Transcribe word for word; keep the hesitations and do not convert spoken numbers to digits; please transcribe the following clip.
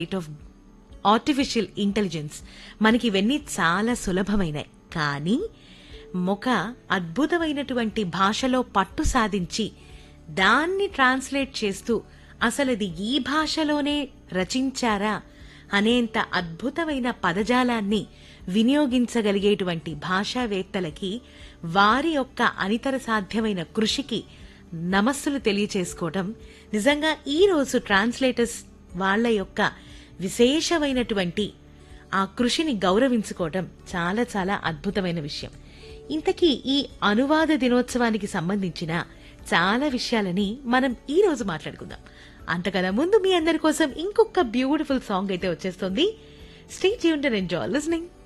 Rate of artificial intelligence మనకి ఇవన్నీ చాలా సులభమైనాయి. కానీ ఒక అద్భుతమైనటువంటి భాషలో పట్టు సాధించి దాన్ని ట్రాన్స్లేట్ చేస్తూ అసలు ఇది ఈ భాషలోనే రచించారా అనేంత అద్భుతమైన పదజాలాన్ని వినియోగించగలిగేటువంటి భాషావేత్తలకి వారి యొక్క అనితర సాధ్యమైన కృషికి నమస్సులు తెలియచేసుకోవడం నిజంగా ఈ రోజు ట్రాన్స్లేటర్స్ వాళ్ల యొక్క విశేషమైనటువంటి ఆ కృషిని గౌరవించుకోవడం చాలా చాలా అద్భుతమైన విషయం. ఇంతకీ ఈ అనువాద దినోత్సవానికి సంబంధించిన చాలా విషయాలని మనం ఈ రోజు మాట్లాడుకుందాం. అంతకన్నా ముందు మీ అందరి కోసం ఇంకొక బ్యూటిఫుల్ సాంగ్ అయితే వచ్చేస్తుంది. Stay tuned and enjoy listening.